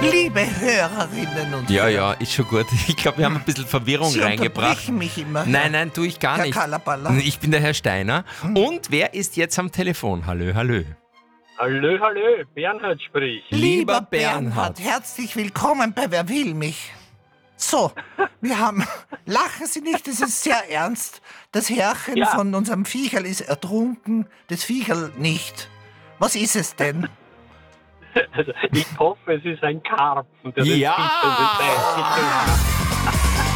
Liebe Hörerinnen und Ja, Hörer. ja, ist schon gut. Ich glaube, wir haben ein bisschen Verwirrung Sie reingebracht. unterbrechen mich immer. Nein, tue ich gar Herr nicht. Kalaballa. Ich bin der Herr Steiner. Und wer ist jetzt am Telefon? Hallo. Hallo, Bernhard spricht. Lieber Lieber Bernhard, herzlich willkommen bei Wer will mich? So, wir haben... Lachen Sie nicht, das ist sehr ernst. Das Herrchen Ja. von unserem Viecherl ist ertrunken, das Viecherl nicht. Was ist es denn? Also, ich hoffe, es ist ein Karpfen, der Ja! den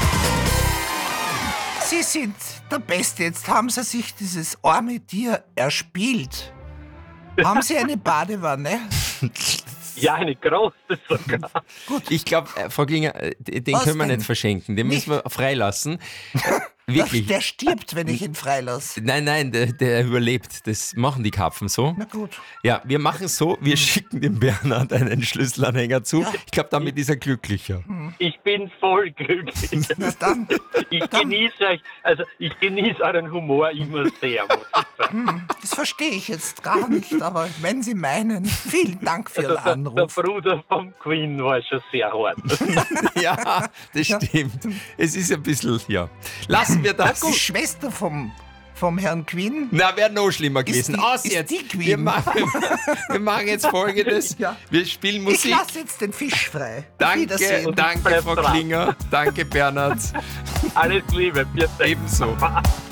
Sie sind der Beste. Jetzt haben Sie sich dieses arme Tier erspielt. Haben Sie eine Badewanne? Ja, eine große sogar. Ich glaube, Frau Klinger, den Was können wir denn? nicht verschenken. Den müssen wir freilassen. Wirklich. Der stirbt, wenn ich ihn freilasse. Nein, der überlebt. Das machen die Karpfen so. Na gut. Ja, wir machen es so, wir schicken dem Bernhard einen Schlüsselanhänger zu. Ich glaube, damit ist er glücklicher. Ich bin voll glücklich. Na dann. Ich genieße euren Humor immer sehr, muss ich sagen. Das verstehe ich jetzt gar nicht, aber wenn Sie meinen, vielen Dank für Ihren Der Anruf. Bruder vom Queen war schon sehr hart. Ja, das stimmt. Es ist ein bisschen, ja. Lassen wir das. Die Schwester vom Herrn Queen. Na, wäre noch schlimmer gewesen. die- Aus ist jetzt. die Queen? Wir machen jetzt Folgendes. Ja. Wir spielen Ich Musik. lasse jetzt den Fisch frei. Auf Danke, Wiedersehen. danke, bleibt Frau dran. Klinger. Danke, Bernhard. Alles Liebe, bitte. Ebenso.